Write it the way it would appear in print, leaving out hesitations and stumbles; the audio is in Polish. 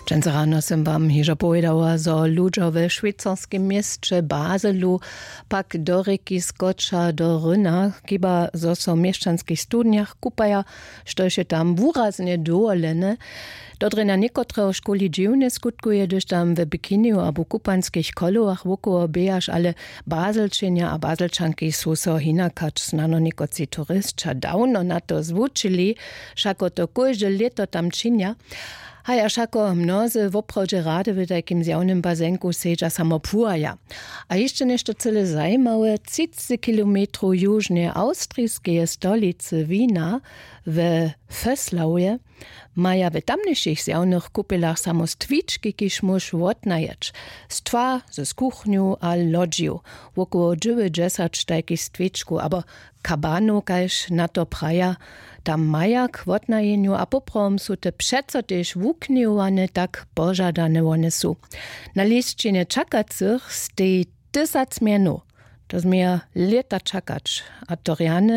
Dżęce rano sem wam hižo povedała, zo ludzie we szwajcarskim mieście Baselu pak do reki skocza do Ryna, kiba zo so mieszczanskich studniach kupaja, što się tam wuraznie doolene. Dodre na niekotre szkoli dziwne skutkuje, gdyż tam w bikiniu albo kupanskich koloach wokoło bejaż, ale Baselczynia a Baselczanki są so hinakacz znano niekoci turystcza dawno na to zwuczyli, szako to każde leto tam czynia. A ja szako mnozy w obchodzie rady w takim zjawnym bazenku seja samo puraja. A jeszcze nešto cele zajmowe, 30 kilometrów jużnie austrijskiej stolicy Wina w Föslauje maja w tamniejszych zjawnych kupelach samo stwiczki, kiż musz wotnajeć. Stwa z kuchniu a lodziu. Wokoło 90 takich stwiczku, aber kabano, kajż na to praja, tam majak wotnajeniu, a poprom su te przeco też wukniwane tak pożadane one su. Na liście czakacych stej 1000 mienu. To zmier leta czakać, a Toriane